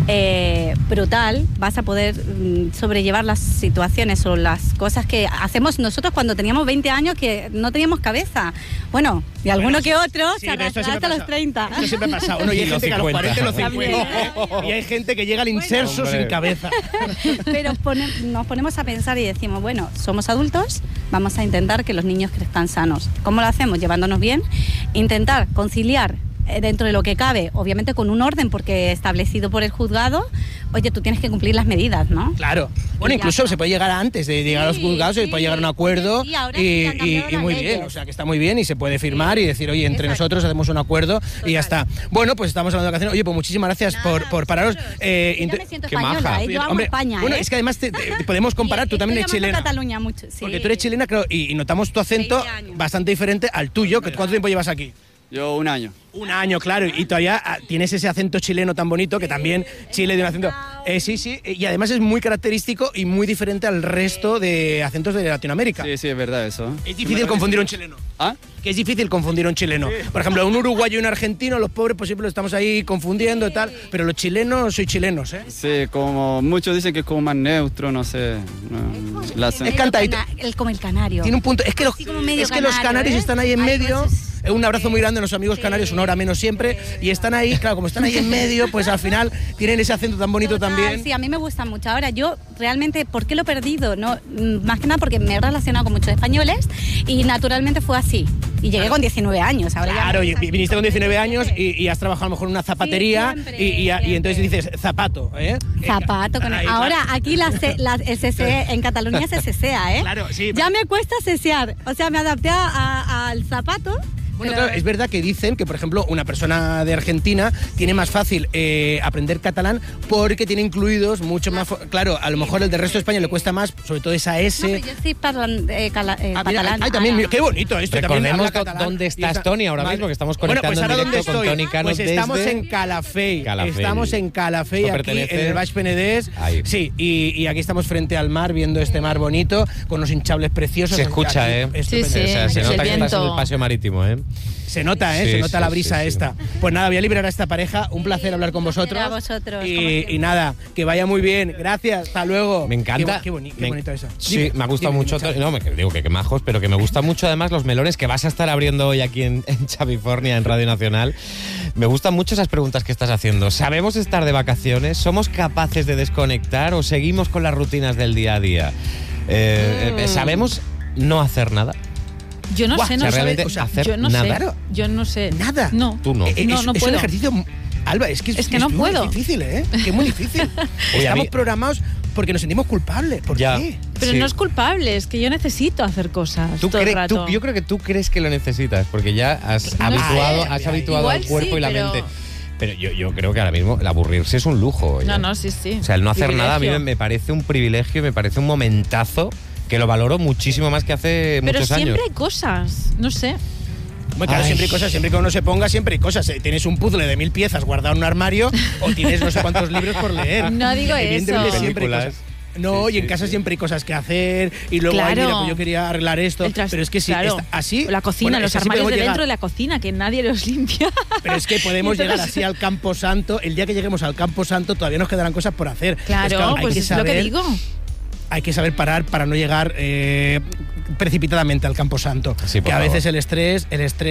brutal, vas a poder sobrellevar las situaciones o las cosas que hacemos nosotros cuando teníamos 20 años que no teníamos cabeza. Bueno, y alguno que otro se arrastra hasta los 30. Eso siempre ha pasado. Y hay gente que a los 40 y los 50. Y hay gente que llega al inserso sin cabeza. Pero nos ponemos a pensar y decimos, bueno, somos adultos, vamos a intentar que los niños crezcan sanos. ¿Cómo lo hacemos? Llevándonos bien. Intentar conciliar dentro de lo que cabe, obviamente con un orden porque establecido por el juzgado. Oye, tú tienes que cumplir las medidas, ¿no? Claro. Bueno, incluso se puede llegar antes de llegar a los juzgados, se puede llegar a un acuerdo y muy bien, o sea, que está muy bien y se puede firmar y decir, oye, entre nosotros hacemos un acuerdo y ya está. Bueno, pues estamos hablando de vacaciones. Oye, pues muchísimas gracias por pararos. Yo me siento española, yo amo España. Bueno, es que además te podemos comparar, tú también eres chilena. Cataluña mucho, sí. Porque tú eres chilena, creo, y notamos tu acento bastante diferente al tuyo. ¿Cuánto tiempo llevas aquí? Yo 1 año. 1 año, claro, y todavía tienes ese acento chileno tan bonito que también Chile tiene un acento... sí, y además es muy característico y muy diferente al resto de acentos de Latinoamérica. Sí, es verdad eso. Es difícil confundir a un chileno. ¿Ah? Que es difícil confundir a un chileno. Sí. Por ejemplo, un uruguayo y un argentino, los pobres pues siempre lo estamos ahí confundiendo y tal, pero los chilenos soy chilenos, ¿eh? Sí, como muchos dicen que es como más neutro, no sé. Es cantadito. Como el canario. Tiene un punto, es que los canarios están ahí en medio... Un abrazo muy grande a los amigos canarios, una hora menos siempre, y están ahí, claro, como están ahí en medio, pues al final tienen ese acento tan bonito también. Sí, a mí me gusta mucho. Ahora, yo realmente, ¿por qué lo he perdido? No, más que nada porque me he relacionado con muchos españoles y naturalmente fue así. Y llegué con 19 años. Ahora claro, ya viniste con 19 años y has trabajado a lo mejor en una zapatería y entonces dices zapato, ¿eh? Zapato. Ahora, aquí el CC en Cataluña se cesea, ¿eh? Claro, sí. Ya me cuesta cesear. O sea, me adapté al zapato. Bueno, claro, es verdad que dicen que, por ejemplo, una persona de Argentina tiene más fácil aprender catalán porque tiene incluidos mucho más... Claro, a lo mejor el del resto de España le cuesta más, sobre todo esa S. No, pero yo estoy catalán. Ay, también, qué bonito esto. Recordemos dónde estás, Tony, ahora mismo, que estamos conectando en directo con Toni Cano. Pues estamos en Calafell. Estamos en Calafell, aquí en el Baix Penedès. Ahí. Sí, y aquí estamos frente al mar, viendo este mar bonito, con unos hinchables preciosos. Se escucha, aquí, Sí, o sea, se nota que estás en el paseo marítimo, Se nota, Sí, se nota la brisa sí. esta. Pues nada, voy a liberar a esta pareja. Un placer hablar con vosotros. A vosotros. Y nada, que vaya muy bien. Gracias, hasta luego. Me encanta. Qué bonito eso. Sí, me ha gustado mucho. No, digo que majos, pero que me gustan mucho además los melones que vas a estar abriendo hoy aquí en Chavifornia, en Radio Nacional. Me gustan mucho esas preguntas que estás haciendo. ¿Sabemos estar de vacaciones? ¿Somos capaces de desconectar o seguimos con las rutinas del día a día? ¿Sabemos no hacer nada? Yo no sé, no realmente sé. hacer Yo no nada. sé. Yo no sé. Nada. No. Tú no. No es puedo. un ejercicio... Alba, es que no muy puedo. difícil, ¿eh? Que es muy difícil. Oye, Estamos programados porque nos sentimos culpables. ¿Por qué? Pero Sí. no es culpable, es que yo necesito hacer cosas todo el rato. Yo creo que tú crees que lo necesitas, porque ya has habituado Igual al cuerpo sí, y la pero- mente. Pero yo creo que ahora mismo el aburrirse es un lujo. oye. No, sí. O sea, el no hacer nada a mí Privilegio. me parece un privilegio, me parece un momentazo que lo valoro muchísimo más que hace Pero muchos siempre años. hay cosas, no sé. Bueno, claro, Ay. siempre hay cosas, siempre que uno se ponga, siempre hay cosas. Tienes un puzzle de 1000 piezas guardado en un armario o tienes no sé cuántos libros por leer. No digo Evidentemente eso. siempre hay Películas. cosas. No, y en casa siempre hay cosas que hacer y luego, ay, Claro. mira, pues yo quería arreglar esto. Pero es que sí, claro. así... La cocina, bueno, los es así armarios de podemos dentro de llegar. la cocina, que nadie los limpia. Pero es que podemos Y entonces- llegar así al Campo Santo. El día que lleguemos al Campo Santo todavía nos quedarán cosas por hacer. Claro, hay pues que es lo que saber- digo. Hay que saber parar para no llegar precipitadamente al Campo Santo. Sí, por que a favor. veces el estrés...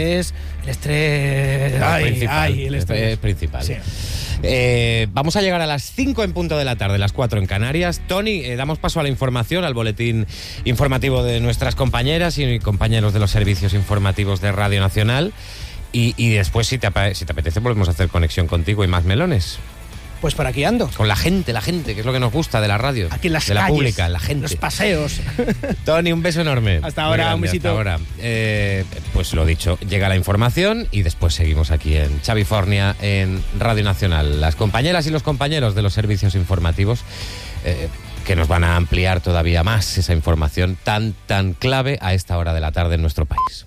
el estrés. Es principal. Sí. Vamos a llegar a las 5 en punto de la tarde, las 4 en Canarias. Tony, damos paso a la información, al boletín informativo de nuestras compañeras y compañeros de los servicios informativos de Radio Nacional. Y después, si te apetece, volvemos a hacer conexión contigo y más melones. Pues por aquí ando. Con la gente, que es lo que nos gusta de la radio. Aquí en las de la calles, pública, la gente. los paseos. Tony, un beso enorme. Hasta Muy ahora, grande, un besito. Hasta ahora. Pues lo dicho, llega la información y después seguimos aquí en Chavifornia, en Radio Nacional. Las compañeras y los compañeros de los servicios informativos que nos van a ampliar todavía más esa información tan clave a esta hora de la tarde en nuestro país.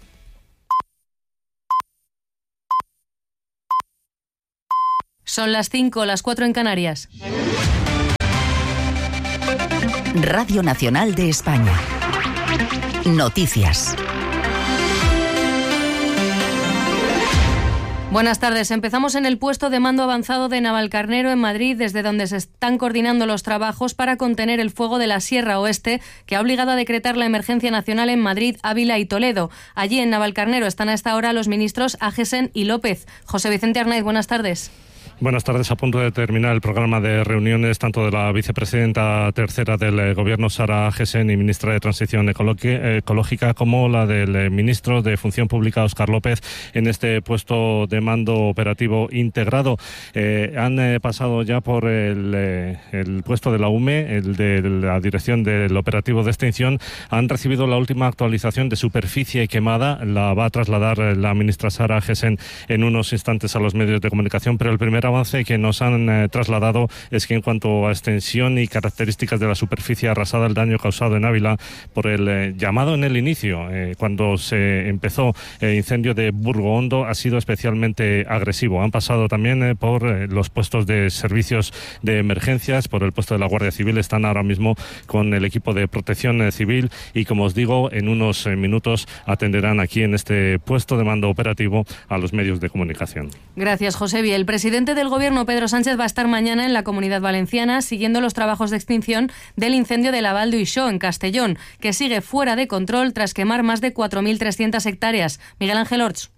Son las 5, las 4 en Canarias. Radio Nacional de España. Noticias. Buenas tardes. Empezamos en el puesto de mando avanzado de Navalcarnero en Madrid, desde donde se están coordinando los trabajos para contener el fuego de la Sierra Oeste, que ha obligado a decretar la emergencia nacional en Madrid, Ávila y Toledo. Allí en Navalcarnero están a esta hora los ministros Agesen y López. José Vicente Arnaiz, buenas tardes. Buenas tardes. A punto de terminar el programa de reuniones tanto de la vicepresidenta tercera del Gobierno, Sara Agesen, y ministra de Transición Ecológica, como la del ministro de Función Pública, Óscar López, en este puesto de mando operativo integrado. Han pasado ya por el puesto de la UME, el de la Dirección del Operativo de Extinción. Han recibido la última actualización de superficie quemada. La va a trasladar la ministra Sara Agesen en unos instantes a los medios de comunicación, pero el primer avance que nos han trasladado es que en cuanto a extensión y características de la superficie arrasada, el daño causado en Ávila por el llamado en el inicio, cuando se empezó el incendio de Burgo Hondo, ha sido especialmente agresivo. Han pasado también por los puestos de servicios de emergencias, por el puesto de la Guardia Civil. Están ahora mismo con el equipo de protección civil y, como os digo, en unos minutos atenderán aquí en este puesto de mando operativo a los medios de comunicación. Gracias, Josebi. El presidente del Gobierno, Pedro Sánchez, va a estar mañana en la Comunidad Valenciana siguiendo los trabajos de extinción del incendio de la Val d'Uixó, en Castellón, que sigue fuera de control tras quemar más de 4.300 hectáreas. Miguel Ángel Orts.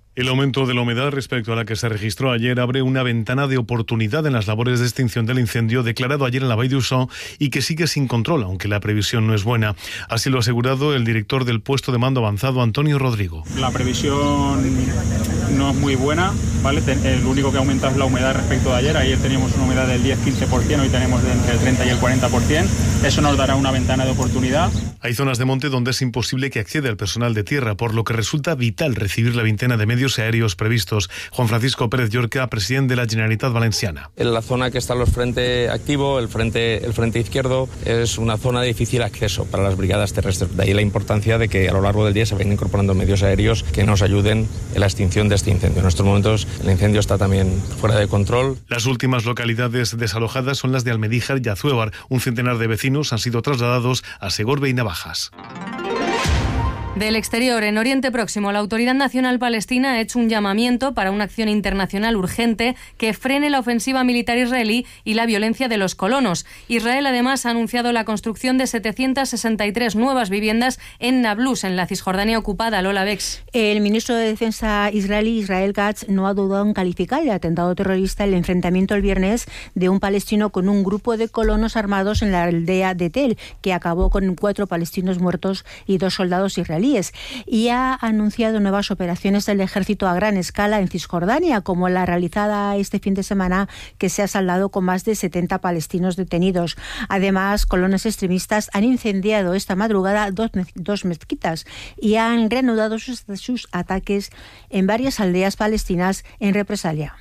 El aumento de la humedad respecto a la que se registró ayer abre una ventana de oportunidad en las labores de extinción del incendio declarado ayer en la Vall d'Uixó y que sigue sin control, aunque la previsión no es buena. Así lo ha asegurado el director del puesto de mando avanzado, Antonio Rodrigo. La previsión no es muy buena, ¿vale? Lo único que aumenta es la humedad respecto de ayer. Ayer teníamos una humedad del 10-15%, hoy tenemos de entre el 30 y el 40%. Eso nos dará una ventana de oportunidad. Hay zonas de monte donde es imposible que acceda el personal de tierra, por lo que resulta vital recibir la veintena de medios aéreos previstos. Juan Francisco Pérez Llorca, presidente de la Generalitat Valenciana. En la zona que está los frente activo, el frente izquierdo, es una zona de difícil acceso para las brigadas terrestres. De ahí la importancia de que a lo largo del día se vayan incorporando medios aéreos que nos ayuden en la extinción de este incendio. En estos momentos el incendio está también fuera de control. Las últimas localidades desalojadas son las de Almedíjar y Azuévar. Un centenar de vecinos han sido trasladados a Segorbe y Navajas. Del exterior, en Oriente Próximo, la Autoridad Nacional Palestina ha hecho un llamamiento para una acción internacional urgente que frene la ofensiva militar israelí y la violencia de los colonos. Israel, además, ha anunciado la construcción de 763 nuevas viviendas en Nablus, en la Cisjordania ocupada. Lola Bex. El ministro de Defensa israelí, Israel Katz, no ha dudado en calificar el atentado terrorista el enfrentamiento el viernes de un palestino con un grupo de colonos armados en la aldea de Tel, que acabó con 4 palestinos muertos y 2 soldados israelíes. Y ha anunciado nuevas operaciones del ejército a gran escala en Cisjordania, como la realizada este fin de semana, que se ha saldado con más de 70 palestinos detenidos. Además, colonos extremistas han incendiado esta madrugada dos mezquitas y han reanudado sus ataques en varias aldeas palestinas en represalia.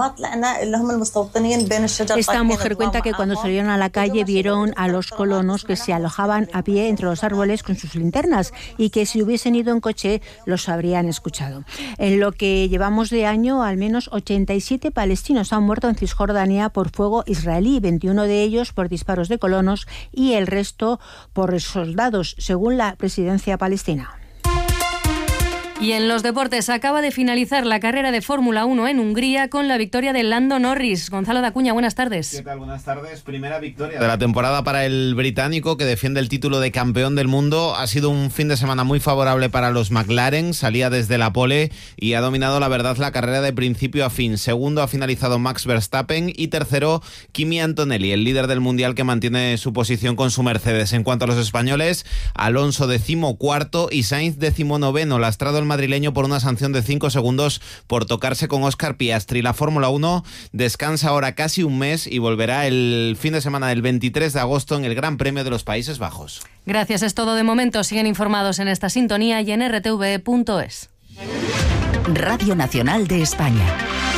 Esta mujer cuenta que cuando salieron a la calle vieron a los colonos que se alojaban a pie entre los árboles con sus linternas y que si hubiesen ido en coche los habrían escuchado. En lo que llevamos de año, al menos 87 palestinos han muerto en Cisjordania por fuego israelí, 21 de ellos por disparos de colonos y el resto por soldados, según la presidencia palestina. Y en los deportes, acaba de finalizar la carrera de Fórmula 1 en Hungría con la victoria de Lando Norris. Gonzalo Dacuña, buenas tardes. ¿Qué tal? Buenas tardes. Primera victoria de la temporada para el británico, que defiende el título de campeón del mundo. Ha sido un fin de semana muy favorable para los McLaren. Salía desde la pole y ha dominado, la verdad, la carrera de principio a fin. Segundo ha finalizado Max Verstappen y tercero Kimi Antonelli, el líder del mundial, que mantiene su posición con su Mercedes. En cuanto a los españoles, Alonso 14º y Sainz 19º, lastrado el madrileño por una sanción de 5 segundos por tocarse con Óscar Piastri. La Fórmula 1 descansa ahora casi un mes y volverá el fin de semana del 23 de agosto en el Gran Premio de los Países Bajos. Gracias, es todo de momento. Siguen informados en esta sintonía y en rtv.es. Radio Nacional de España.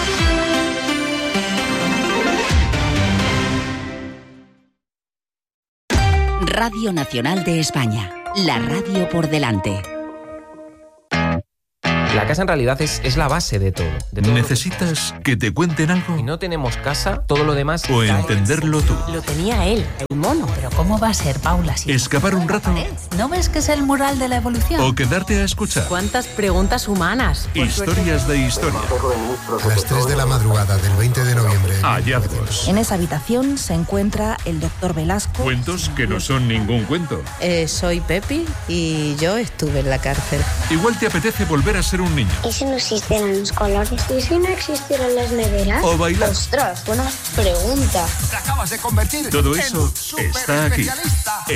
Radio Nacional de España. La radio por delante. La casa en realidad es la base de todo. ¿Necesitas que te cuenten algo? Si no tenemos casa, todo lo demás... O entenderlo tú. Lo tenía él, el mono. Pero ¿cómo va a ser, Paula? Si ¿escapar un rato? ¿No ves que es el mural de la evolución? ¿O quedarte a escuchar? ¿Cuántas preguntas humanas? Historias de historia. A las 3 de la madrugada del 20 de noviembre... Hallazgos. En esa habitación se encuentra el doctor Velasco. Cuentos que no son ningún cuento. Soy Pepi y yo estuve en la cárcel. Igual te apetece volver a ser un niño. ¿Y si no existieran los colores? ¿Y si no existieran las neveras? O bailar. ¡Ostras! Buena pregunta. Te acabas de convertir todo eso está aquí.